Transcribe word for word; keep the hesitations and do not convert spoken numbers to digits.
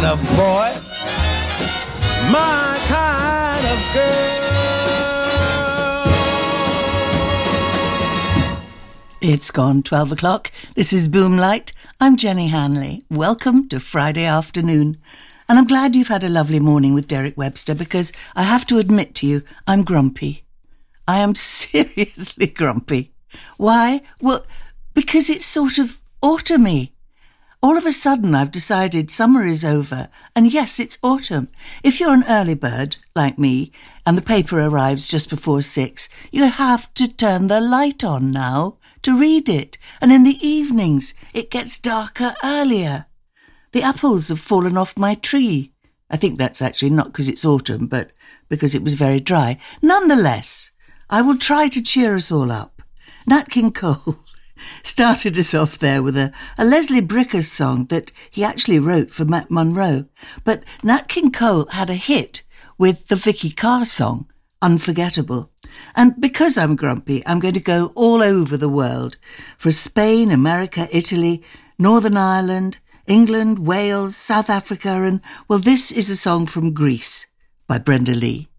kind of boy, my kind of girl. It's gone twelve o'clock. This is Boomlight. I'm Jenny Hanley. Welcome to Friday afternoon. And I'm glad you've had a lovely morning with Derek Webster, because I have to admit to you, I'm grumpy. I am seriously grumpy. Why? Well, because it's sort of autumny. All of a sudden I've decided summer is over, and yes, it's autumn. If you're an early bird, like me, and the paper arrives just before six, you have to turn the light on now to read it, and in the evenings it gets darker earlier. The apples have fallen off my tree. I think that's actually not because it's autumn, but because it was very dry. Nonetheless, I will try to cheer us all up. Nat King Cole started us off there with a, a Leslie Bricusse song that he actually wrote for Matt Monro. But Nat King Cole had a hit with the Vicky Carr song, Unforgettable. And because I'm grumpy, I'm going to go all over the world. For Spain, America, Italy, Northern Ireland, England, Wales, South Africa, and, well, this is a song from Greece by Brenda Lee.